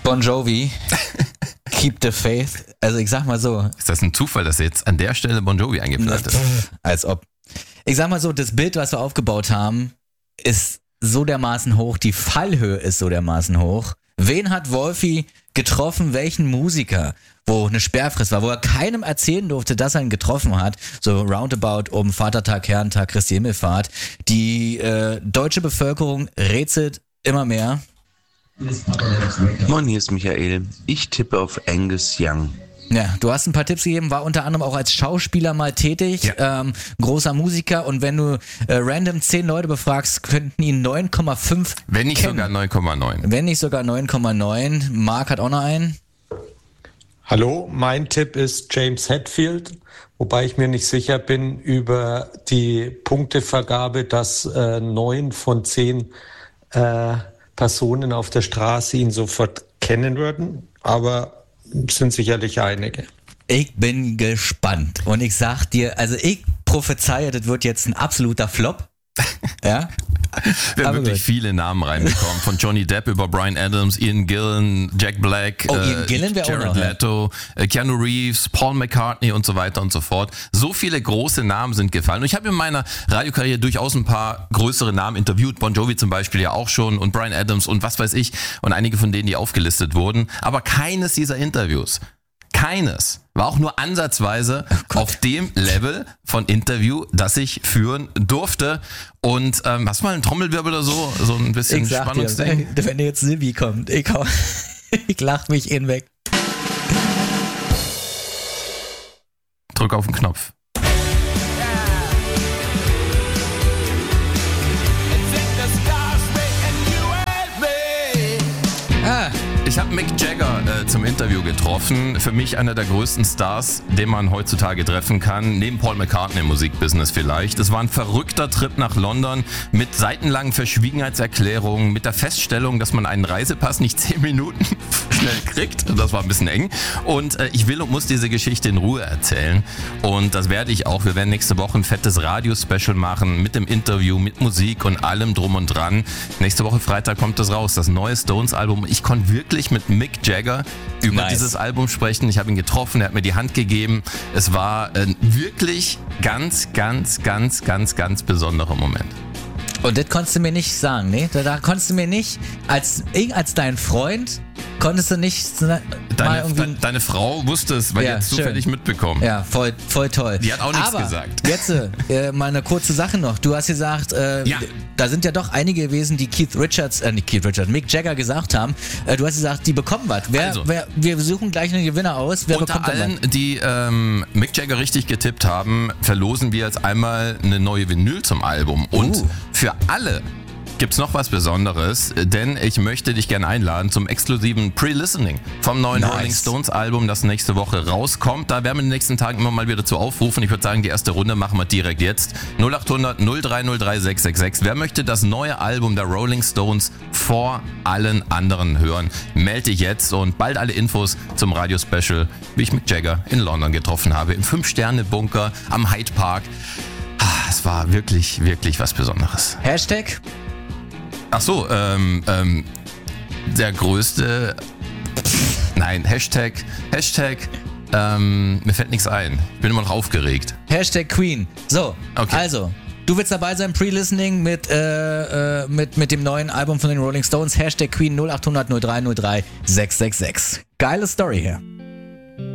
Bon Jovi, Keep the Faith. Also ich sag mal so. Ist das ein Zufall, dass jetzt an der Stelle Bon Jovi eingeplant ist? Als ob. Ich sag mal so, das Bild, was wir aufgebaut haben, ist so dermaßen hoch. Die Fallhöhe ist so dermaßen hoch. Wen hat Wolfi getroffen? Welchen Musiker? Wo eine Sperrfrist war, wo er keinem erzählen durfte, dass er ihn getroffen hat. So roundabout um Vatertag, Herrentag, Christi Himmelfahrt. Die deutsche Bevölkerung rätselt immer mehr. Moin, hier ist Michael. Ich tippe auf Angus Young. Ja, du hast ein paar Tipps gegeben, war unter anderem auch als Schauspieler mal tätig, Ja. Großer Musiker, und wenn du random 10 Leute befragst, könnten ihn 9,5 Wenn nicht kennen. sogar 9,9. Wenn nicht sogar 9,9. Marc hat auch noch einen. Hallo, mein Tipp ist James Hetfield, wobei ich mir nicht sicher bin über die Punktevergabe, dass 9 von 10 Personen auf der Straße ihn sofort kennen würden, aber es sind sicherlich einige. Ich bin gespannt und ich sag dir, also ich prophezeie, das wird jetzt ein absoluter Flop. Ja. Wir haben Aber wirklich gut. viele Namen reinbekommen. Von Johnny Depp über Bryan Adams, Ian Gillan, Jack Black, Ian Gillan wäre auch Jared noch, ja. Leto, Keanu Reeves, Paul McCartney und so weiter und so fort. So viele große Namen sind gefallen. Und ich habe in meiner Radiokarriere durchaus ein paar größere Namen interviewt. Bon Jovi zum Beispiel ja auch schon und Bryan Adams und was weiß ich. Und einige von denen, die aufgelistet wurden. Aber keines dieser Interviews, keines, war auch nur ansatzweise auf dem Level von Interview, das ich führen durfte. Und hast du mal einen Trommelwirbel oder so? So ein bisschen Ich sag dir, Spannungsding? wenn jetzt Silvi kommt, ich lach mich weg. Drück auf den Knopf. Ah, Ich habe Mick Jagger zum Interview getroffen. Für mich einer der größten Stars, den man heutzutage treffen kann. Neben Paul McCartney im Musikbusiness vielleicht. Es war ein verrückter Trip nach London mit seitenlangen Verschwiegenheitserklärungen, mit der Feststellung, dass man einen Reisepass nicht 10 Minuten schnell kriegt. Das war ein bisschen eng. Und ich will und muss diese Geschichte in Ruhe erzählen. Und das werde ich auch. Wir werden nächste Woche ein fettes Radio-Special machen mit dem Interview, mit Musik und allem drum und dran. Nächste Woche Freitag kommt das raus, das neue Stones-Album. Ich konnte wirklich mit Mick Jagger über dieses Album sprechen. Ich habe ihn getroffen, er hat mir die Hand gegeben. Es war ein wirklich ganz besonderer Moment. und das konntest du mir nicht sagen, ne? Da konntest du mir nicht, als dein Freund, konntest du nicht mal irgendwie... Deine Frau wusste es, weil Ja, die hat es schön. zufällig mitbekommen. Ja, voll toll. Die hat auch nichts Aber gesagt. Jetzt mal eine kurze Sache noch. Du hast gesagt, da sind ja doch einige gewesen, die Mick Jagger gesagt haben. Du hast gesagt, die bekommen was. Wir suchen gleich einen Gewinner aus. Wer Unter bekommt allen, die Mick Jagger richtig getippt haben, verlosen wir jetzt einmal eine neue Vinyl zum Album. Und für alle gibt's noch was Besonderes, denn ich möchte dich gerne einladen zum exklusiven Pre-Listening vom neuen Rolling Stones Album, das nächste Woche rauskommt. Da werden wir in den nächsten Tagen immer mal wieder zu aufrufen. Ich würde sagen, die erste Runde machen wir direkt jetzt. 0800 0303 666. Wer möchte das neue Album der Rolling Stones vor allen anderen hören? Melde dich jetzt und bald alle Infos zum Radio-Special, wie ich Mick Jagger in London getroffen habe, im 5-Sterne-Bunker am Hyde Park. Es war wirklich was Besonderes. Hashtag? Ach so, der größte, nein, Hashtag, mir fällt nichts ein. Ich bin immer noch aufgeregt. Hashtag Queen. So, Okay. Also, du willst dabei sein, Pre-Listening mit dem neuen Album von den Rolling Stones. Hashtag Queen 0800 0303 666. Geile Story hier.